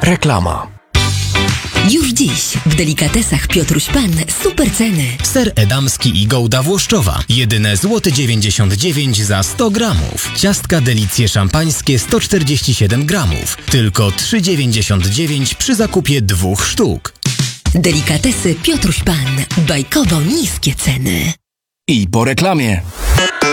Reklama. Już dziś w Delikatesach Piotruś Pan super ceny. Ser edamski i gołda włoszczowa. Jedyne złoty 99 za 100 gramów. Ciastka delicje szampańskie 147 gramów. Tylko 3,99 przy zakupie 2 sztuk. Delikatesy Piotruś Pan. Bajkowo niskie ceny. I po reklamie.